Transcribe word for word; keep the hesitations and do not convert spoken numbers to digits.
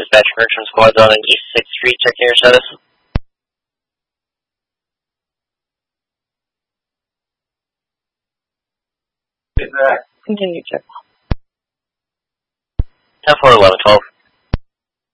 dispatch correction squads on East sixth Street, checking your status. Continue check. ten four eleven twelve.